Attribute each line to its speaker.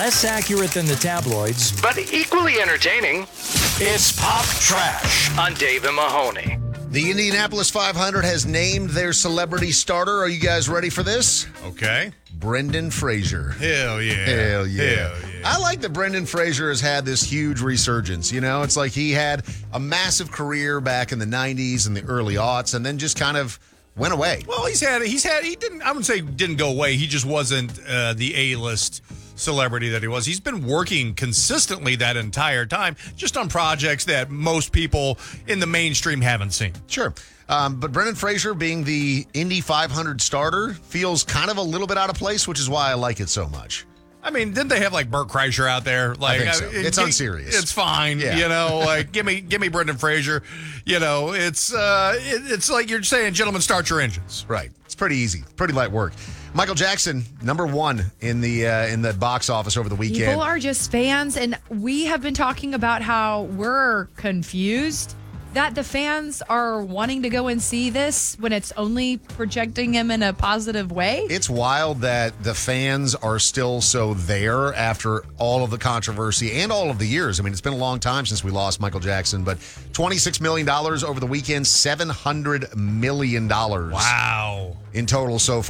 Speaker 1: Less accurate than the tabloids,
Speaker 2: but equally entertaining.
Speaker 1: It's Pop Trash
Speaker 2: On Dave and Mahoney.
Speaker 3: The Indianapolis 500 has named their celebrity starter. Are you guys ready for this?
Speaker 4: Okay.
Speaker 3: Brendan Fraser.
Speaker 4: Hell yeah.
Speaker 3: Hell yeah.
Speaker 4: Hell yeah.
Speaker 3: I like that Brendan Fraser has had this huge resurgence. You know, it's like he had a massive career back in the 90s and the early aughts and then just kind of went away.
Speaker 4: Well, he didn't, I wouldn't say didn't go away. He just wasn't the A-list celebrity that he was. He's been working consistently that entire time, just on projects that most people in the mainstream haven't seen.
Speaker 3: Sure. But Brendan Fraser being the Indy 500 starter feels kind of a little bit out of place, which is why I like it so much.
Speaker 4: I mean, didn't they have like Burt Kreischer out there? Like,
Speaker 3: I think so. It's unserious.
Speaker 4: It's fine.
Speaker 3: Yeah.
Speaker 4: You know, like give me Brendan Fraser. You know, it's like you're saying, gentlemen, start your engines.
Speaker 3: Right. It's pretty easy. Pretty light work. Michael Jackson, number one in the box office over the weekend.
Speaker 5: People are just fans, and we have been talking about how we're confused that the fans are wanting to go and see this when it's only projecting him in a positive way.
Speaker 3: It's wild that the fans are still so there after all of the controversy and all of the years. I mean, it's been a long time since we lost Michael Jackson, but $26 million over the weekend, $700 million.
Speaker 4: Wow.
Speaker 3: In total so far.